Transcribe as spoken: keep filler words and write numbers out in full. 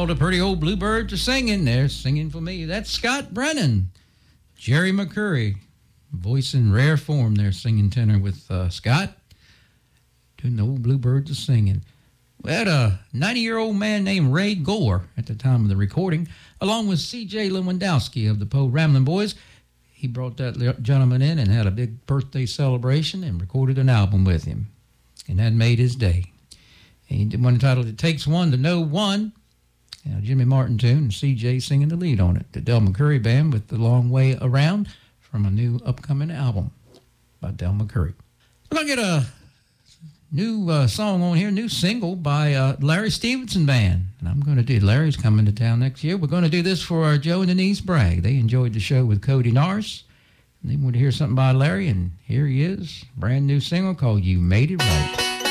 the pretty old bluebirds are singing. They're singing for me. That's Scott Brennan. Jerry McCurry, voice in rare form there, singing tenor with uh, Scott. Doing the old bluebirds are singing. We had a ninety-year-old man named Ray Gore at the time of the recording, along with C J Lewandowski of the Poe Ramblin' Boys. He brought that gentleman in and had a big birthday celebration and recorded an album with him. And that made his day. He did one entitled It Takes One to Know One. You know, Jimmy Martin tune and C J singing the lead on it. The Del McCoury Band with The Long Way Around from a new upcoming album by Del McCoury. We're going to get a new uh, song on here, new single by uh, Larry Stevenson Band. And I'm going to do, Larry's coming to town next year. We're going to do this for uh, Joe and Denise Bragg. They enjoyed the show with Cody Norris. And they wanted to hear something by Larry, and here he is. Brand new single called You Made It Right.